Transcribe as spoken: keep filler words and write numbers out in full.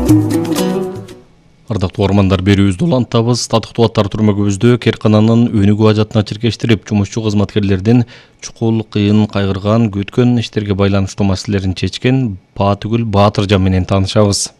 Ардактуу ормандар берүүбүздү улантабыз. Татыктуу аттар түрмөгүбүздө Керкананын өнүгүү ажатына чиркештирип, жумушчу кызматкерлердин чукул, кыйын, кайгырган, күткөн иштерге байланыштуу маселелерин чечкен Баатүгүл Баатыржан менен таанышабыз.